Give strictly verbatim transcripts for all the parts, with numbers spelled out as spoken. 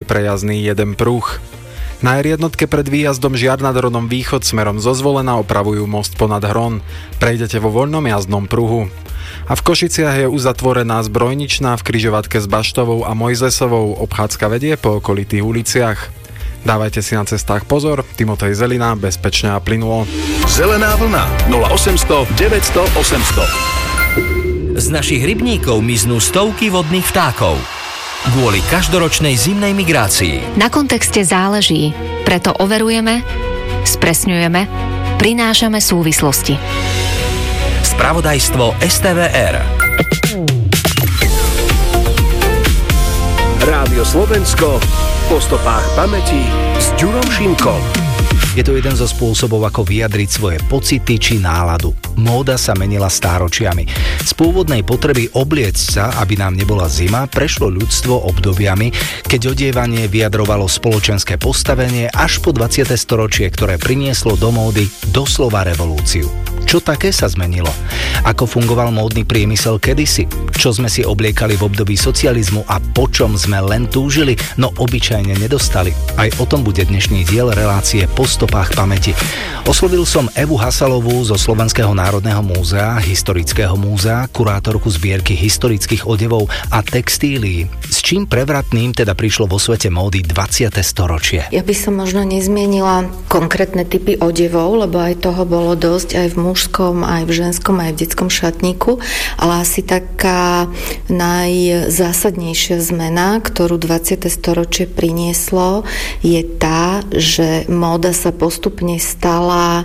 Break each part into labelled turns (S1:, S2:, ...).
S1: prejazdný jeden pruh. Na er jednotke pred výjazdom Žiar nad Hronom východ smerom zo Zvolena opravujú most ponad Hron. Prejdete vo voľnom jazdnom pruhu. A v Košiciach je uzatvorená zbrojničná v križovatke s Baštovou a Mojzesovou. Obchádzka vedie po okolitých uliciach. Dávajte si na cestách pozor. Timotej Zelina, bezpečne a plynulo.
S2: Zelená vlna nula osemsto deväťsto osemsto.
S3: Z našich rybníkov miznú stovky vodných vtákov kvôli každoročnej zimnej migrácii.
S4: Na kontexte záleží, preto overujeme, spresňujeme, prinášame súvislosti.
S3: Spravodajstvo es té vé er.
S2: Rádio Slovensko po stopách pamäti s Ďurom Šimkom.
S5: Je to jeden zo spôsobov, ako vyjadriť svoje pocity či náladu. Móda sa menila stáročiami. Z pôvodnej potreby obliecť sa, aby nám nebola zima, prešlo ľudstvo obdobiami, keď odievanie vyjadrovalo spoločenské postavenie až po dvadsiate storočie, ktoré prinieslo do módy doslova revolúciu. Čo také sa zmenilo? Ako fungoval módny priemysel kedysi? Čo sme si obliekali v období socializmu a po čom sme len túžili, no obyčajne nedostali? Aj o tom bude dnešný diel relácie Po stopách pamäti. Oslovil som Evu Hasalovú zo Slovenského národného múzea, historického múzea, kurátorku zbierky historických odevov a textílií. S čím prevratným teda prišlo vo svete módy dvadsiate storočie?
S6: Ja by som možno nezmienila konkrétne typy odevov, lebo aj toho bolo dosť aj v mužskom, aj v ženskom, aj v detskom šatníku, ale asi taká najzásadnejšia zmena, ktorú dvadsiate storočie prinieslo, je tá, že móda sa postupne stala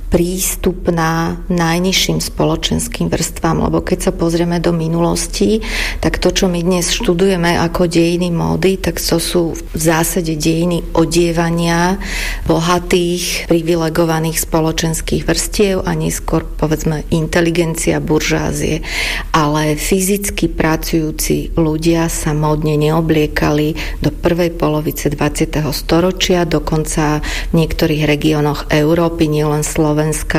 S6: prístupná najnižším spoločenským vrstvám, lebo keď sa pozrieme do minulosti, tak to, čo my dnes študujeme ako dejiny módy, tak to sú v zásade dejiny odievania bohatých, privilegovaných spoločenských vrstiev a neskôr, povedzme, inteligencia, buržázie. Ale fyzicky pracujúci ľudia sa módne neobliekali do prvej polovice dvadsiateho storočia, dokonca v niektorých regiónoch Európy, nielen Slovenska,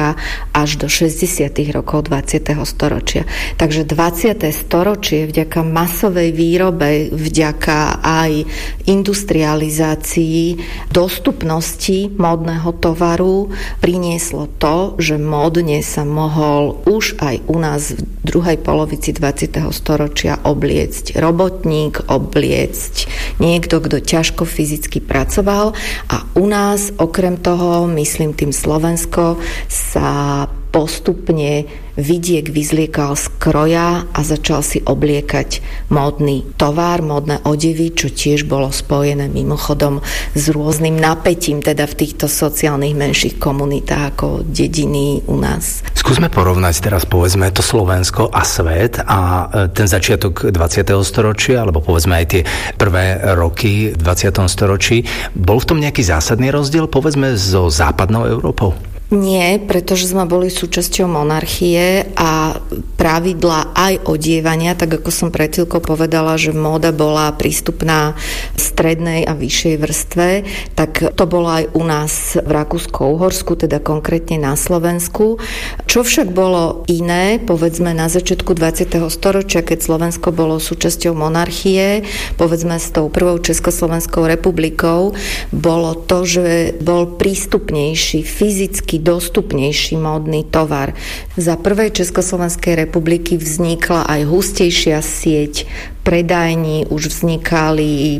S6: až do šesťdesiatych rokov dvadsiateho storočia. Takže dvadsiate storočie vďaka masovej výrobe, vďaka aj industrializácii, dostupnosti módneho tovaru prinieslo to, že módne sa mohol už aj u nás v druhej polovici dvadsiateho storočia obliecť robotník, obliecť niekto, kto ťažko fyzicky pracoval, a u nás okrem toho, myslím tým Slovensko, sa postupne vidiek vyzliekal z kroja a začal si obliekať módny tovar, módne odevy, čo tiež bolo spojené mimochodom s rôznym napätím, teda v týchto sociálnych menších komunitách ako dediny u nás.
S5: Skúsme porovnať teraz, povedzme, to Slovensko a svet a ten začiatok dvadsiateho storočia, alebo povedzme aj tie prvé roky v dvadsiatom storočí. Bol v tom nejaký zásadný rozdiel, povedzme, so západnou Európou?
S6: Nie, pretože sme boli súčasťou monarchie a pravidlá aj odievania, tak ako som pred chvíľkou povedala, že móda bola prístupná strednej a vyššej vrstve, tak to bolo aj u nás v Rakúsko-Uhorsku, teda konkrétne na Slovensku. Čo však bolo iné, povedzme na začiatku dvadsiateho storočia, keď Slovensko bolo súčasťou monarchie, povedzme s tou prvou Československou republikou, bolo to, že bol prístupnejší, fyzicky dostupnejší módny tovar. Za prvej Československej republiky vznikla aj hustejšia sieť predajní, už vznikali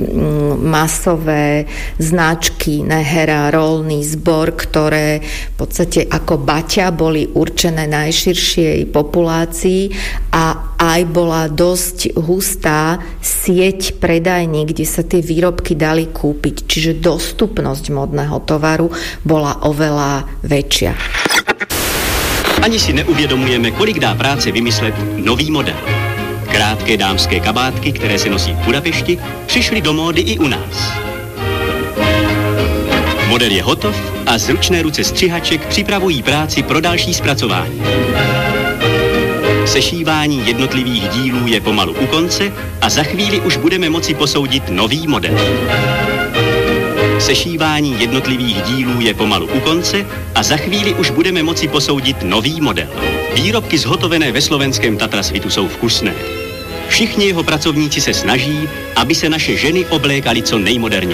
S6: masové značky Nehera, Rolný zbor, ktoré v podstate ako baťa boli určené najširšej populácii a aj bola dosť hustá sieť predajní, kde sa tie výrobky dali kúpiť. Čiže dostupnosť módneho tovaru bola oveľa väčšia.
S7: Ani si neuvědomujeme, kolik dá práce vymyslet nový model. Krátké dámské kabátky, které se nosí v Budapešti, přišly do módy i u nás. Model je hotov a zručné ruce střihaček připravují práci pro další zpracování. Sešívání jednotlivých dílů je pomalu u konce a za chvíli už budeme moci posoudit nový model. Sešívání jednotlivých dílů je pomalu u konce a za chvíli už budeme moci posoudit nový model. Výrobky zhotovené ve slovenském Tatrasvitu jsou vkusné. Všichni jeho pracovníci se snaží, aby se naše ženy oblékaly co nejmoderněji.